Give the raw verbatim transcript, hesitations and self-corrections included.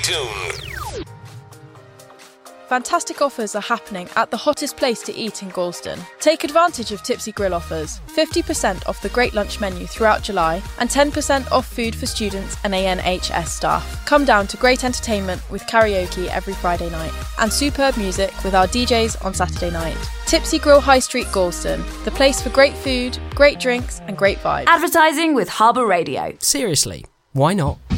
tuned. Fantastic offers are happening at the hottest place to eat in Galston. Take advantage of Tipsy Grill offers. fifty percent off the great lunch menu throughout July and ten percent off food for students and A N H S staff. Come down to great entertainment with karaoke every Friday night and superb music with our D Js on Saturday night. Tipsy Grill High Street Galston, the place for great food, great drinks and great vibes. Advertising with Harbour Radio. Seriously, why not?